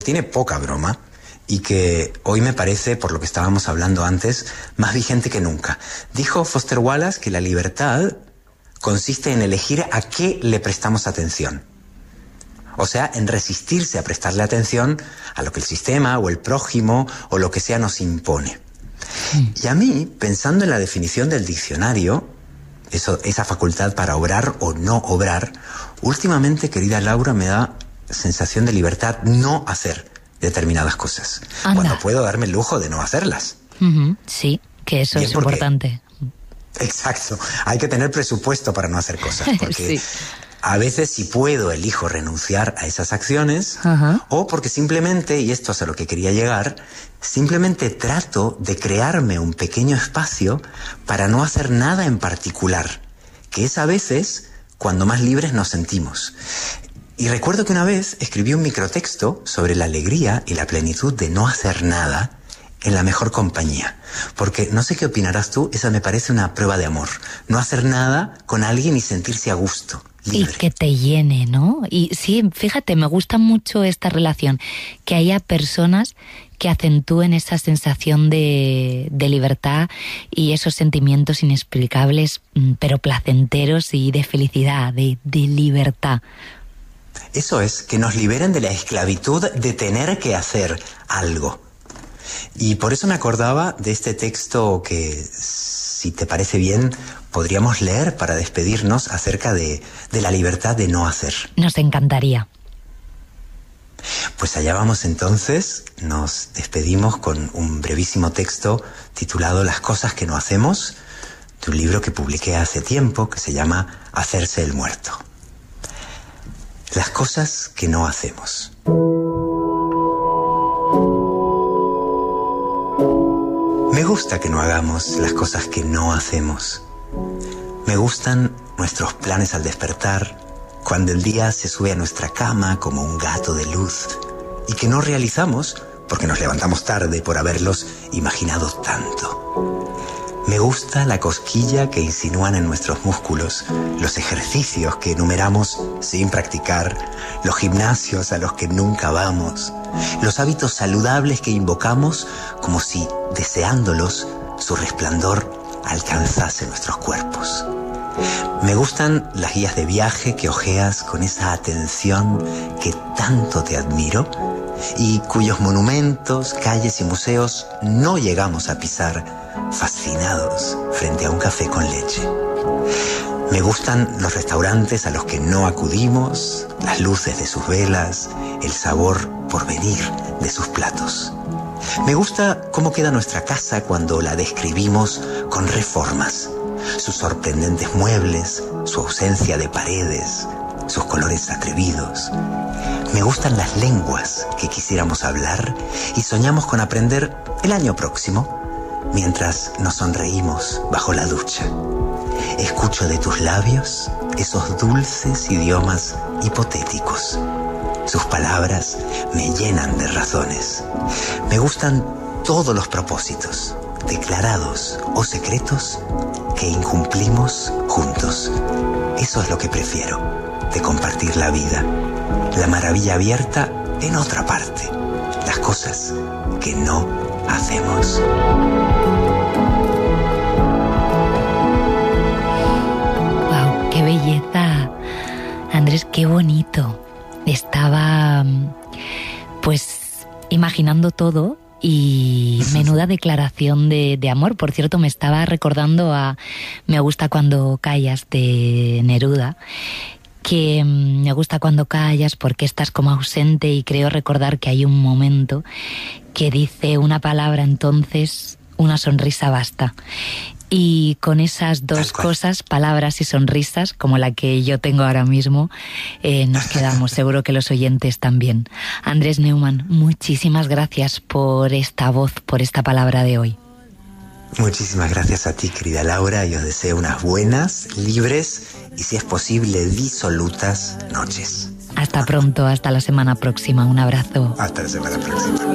tiene poca broma y que hoy me parece, por lo que estábamos hablando antes, más vigente que nunca. Dijo Foster Wallace que la libertad consiste en elegir a qué le prestamos atención. O sea, en resistirse a prestarle atención a lo que el sistema o el prójimo o lo que sea nos impone. Y a mí, pensando en la definición del diccionario, esa facultad para obrar o no obrar, últimamente, querida Laura, me da sensación de libertad no hacer determinadas cosas. Anda. Cuando puedo darme el lujo de no hacerlas. Sí, que eso Bien, es importante. Exacto. Hay que tener presupuesto para no hacer cosas. Porque Sí. a veces, si puedo, elijo renunciar a esas acciones. Ajá. O porque simplemente, y esto es a lo que quería llegar, simplemente trato de crearme un pequeño espacio para no hacer nada en particular, que es a veces cuando más libres nos sentimos. Y recuerdo que una vez escribí un microtexto sobre la alegría y la plenitud de no hacer nada en la mejor compañía. Porque, no sé qué opinarás tú, esa me parece una prueba de amor. No hacer nada con alguien y sentirse a gusto, libre. Y que te llene, ¿no? Y sí, fíjate, me gusta mucho esta relación, que haya personas que acentúen esa sensación de libertad y esos sentimientos inexplicables, pero placenteros y de felicidad, de libertad. Eso es, que nos liberen de la esclavitud de tener que hacer algo. Y por eso me acordaba de este texto que, si te parece bien, podríamos leer para despedirnos acerca de la libertad de no hacer. Nos encantaría. Pues allá vamos entonces, nos despedimos con un brevísimo texto titulado Las cosas que no hacemos, de un libro que publiqué hace tiempo que se llama Hacerse el muerto. Las cosas que no hacemos. Me gusta que no hagamos las cosas que no hacemos. Me gustan nuestros planes al despertar, cuando el día se sube a nuestra cama como un gato de luz y que no realizamos porque nos levantamos tarde por haberlos imaginado tanto. Me gusta la cosquilla que insinúan en nuestros músculos, los ejercicios que enumeramos sin practicar, los gimnasios a los que nunca vamos, los hábitos saludables que invocamos como si, deseándolos, su resplandor alcanzase nuestros cuerpos. Me gustan las guías de viaje que hojeas con esa atención que tanto te admiro y cuyos monumentos, calles y museos no llegamos a pisar fascinados frente a un café con leche. Me gustan los restaurantes a los que no acudimos, las luces de sus velas, el sabor por venir de sus platos. Me gusta cómo queda nuestra casa cuando la describimos con reformas, sus sorprendentes muebles, su ausencia de paredes, sus colores atrevidos. Me gustan las lenguas que quisiéramos hablar y soñamos con aprender el año próximo, mientras nos sonreímos bajo la ducha. Escucho de tus labios esos dulces idiomas hipotéticos. Sus palabras me llenan de razones. Me gustan todos los propósitos, declarados o secretos, que incumplimos juntos. Eso es lo que prefiero, de compartir la vida. La maravilla abierta en otra parte. Las cosas que no hacemos. ¡Wow! ¡Qué belleza! Andrés, qué bonito. Estaba, pues, imaginando todo y menuda declaración de amor. Por cierto, me estaba recordando a Me gusta cuando callas de Neruda, que me gusta cuando callas porque estás como ausente, y creo recordar que hay un momento que dice una palabra, entonces una sonrisa basta. Y con esas dos cosas, palabras y sonrisas, como la que yo tengo ahora mismo, nos quedamos. Seguro que los oyentes también. Andrés Neumann, muchísimas gracias por esta voz, por esta palabra de hoy. Muchísimas gracias a ti, querida Laura, y os deseo unas buenas, libres y, si es posible, disolutas noches. Hasta pronto, hasta la semana próxima. Un abrazo. Hasta la semana próxima.